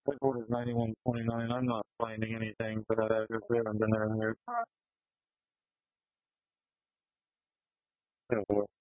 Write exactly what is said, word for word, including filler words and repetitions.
Report is ninety-one twenty-nine. I'm not finding anything for that address. We haven't been there in years. Oh, boy.